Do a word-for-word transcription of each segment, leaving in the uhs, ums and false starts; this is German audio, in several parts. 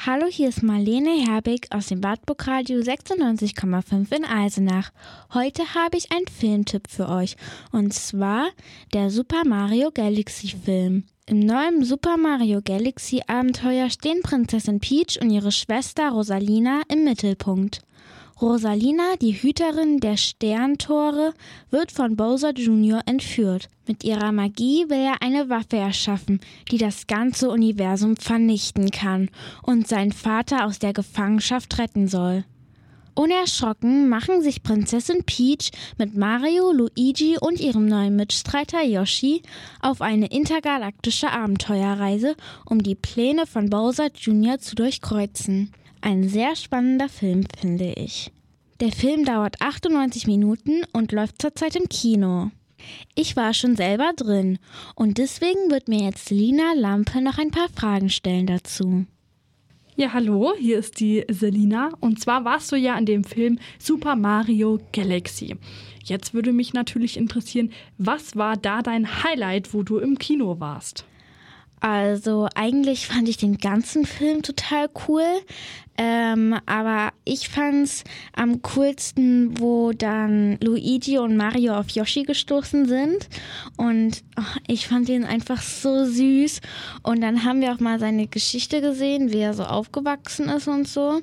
Hallo, hier ist Marlene Herbig aus dem Wartburg-Radio sechsundneunzig Komma fünf in Eisenach. Heute habe ich einen Filmtipp für euch, und zwar der Super Mario Galaxy Film. Im neuen Super Mario Galaxy Abenteuer stehen Prinzessin Peach und ihre Schwester Rosalina im Mittelpunkt. Rosalina, die Hüterin der Sterntore, wird von Bowser Junior entführt. Mit ihrer Magie will er eine Waffe erschaffen, die das ganze Universum vernichten kann und seinen Vater aus der Gefangenschaft retten soll. Unerschrocken machen sich Prinzessin Peach mit Mario, Luigi und ihrem neuen Mitstreiter Yoshi auf eine intergalaktische Abenteuerreise, um die Pläne von Bowser Junior zu durchkreuzen. Ein sehr spannender Film, finde ich. Der Film dauert achtundneunzig Minuten und läuft zurzeit im Kino. Ich war schon selber drin und deswegen wird mir jetzt Lina Lampe noch ein paar Fragen stellen dazu. Ja, hallo, hier ist die Selina und zwar warst du ja in dem Film Super Mario Galaxy. Jetzt würde mich natürlich interessieren, was war da dein Highlight, wo du im Kino warst? Also eigentlich fand ich den ganzen Film total cool, ähm, aber ich fand's am coolsten, wo dann Luigi und Mario auf Yoshi gestoßen sind und oh, ich fand ihn einfach so süß und dann haben wir auch mal seine Geschichte gesehen, wie er so aufgewachsen ist und so.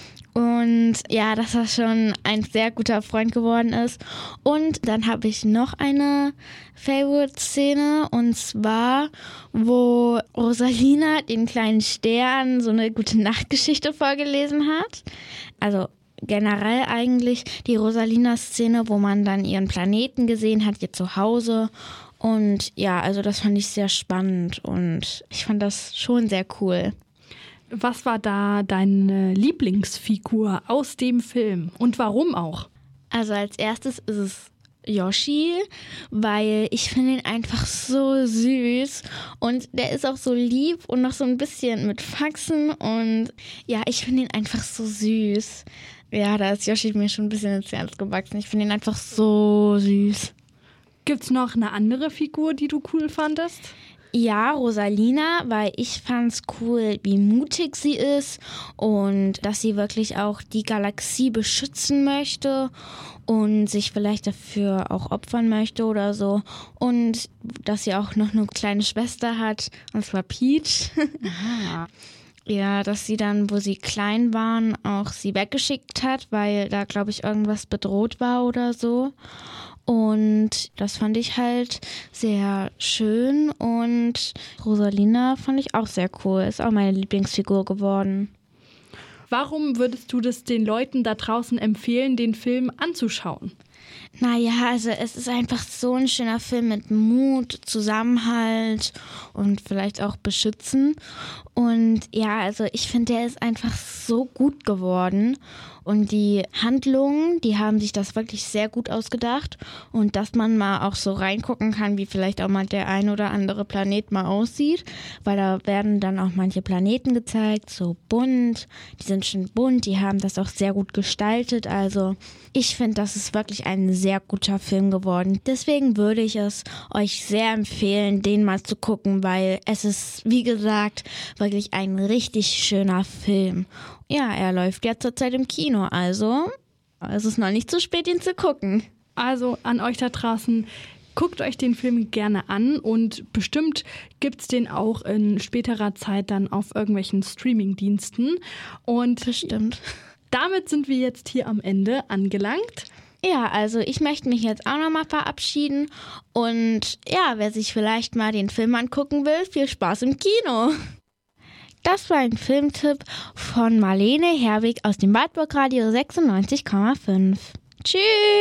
Und ja, dass er schon ein sehr guter Freund geworden ist. Und dann habe ich noch eine Favorite-Szene, und zwar, wo Rosalina den kleinen Stern so eine Gute-Nacht-Geschichte vorgelesen hat. Also generell eigentlich die Rosalina-Szene, wo man dann ihren Planeten gesehen hat, ihr Zuhause. Und ja, also das fand ich sehr spannend und ich fand das schon sehr cool. Was war da deine Lieblingsfigur aus dem Film und warum auch? Also als erstes ist es Yoshi, weil ich finde ihn einfach so süß und der ist auch so lieb und noch so ein bisschen mit Faxen und ja, ich finde ihn einfach so süß. Ja, da ist Yoshi mir schon ein bisschen ins Herz gewachsen. Ich finde ihn einfach so süß. Gibt's noch eine andere Figur, die du cool fandest? Ja, Rosalina, weil ich fand's cool, wie mutig sie ist und dass sie wirklich auch die Galaxie beschützen möchte und sich vielleicht dafür auch opfern möchte oder so. Und dass sie auch noch eine kleine Schwester hat, und zwar Peach. Aha. Ja, dass sie dann, wo sie klein waren, auch sie weggeschickt hat, weil da, glaube ich, irgendwas bedroht war oder so. Und das fand ich halt sehr schön und Rosalina fand ich auch sehr cool. Ist auch meine Lieblingsfigur geworden. Warum würdest du das den Leuten da draußen empfehlen, den Film anzuschauen? Naja, also es ist einfach so ein schöner Film mit Mut, Zusammenhalt und vielleicht auch Beschützen. Und ja, also ich finde, der ist einfach so gut geworden. Und die Handlungen, die haben sich das wirklich sehr gut ausgedacht. Und dass man mal auch so reingucken kann, wie vielleicht auch mal der ein oder andere Planet mal aussieht. Weil da werden dann auch manche Planeten gezeigt, so bunt. Die sind schon bunt, die haben das auch sehr gut gestaltet. Also ich finde, das ist wirklich ein sehr guter Film geworden. Deswegen würde ich es euch sehr empfehlen, den mal zu gucken, weil es ist, wie gesagt, wirklich ein richtig schöner Film. Ja, er läuft ja zurzeit im Kino, also es ist noch nicht zu spät, ihn zu gucken. Also an euch da draußen, guckt euch den Film gerne an und bestimmt gibt's den auch in späterer Zeit dann auf irgendwelchen Streamingdiensten. Und bestimmt. Damit sind wir jetzt hier am Ende angelangt. Ja, also ich möchte mich jetzt auch nochmal verabschieden und ja, wer sich vielleicht mal den Film angucken will, viel Spaß im Kino. Das war ein Filmtipp von Marlene Herbig aus dem Wartburg-Radio sechsundneunzig Komma fünf. Tschüss!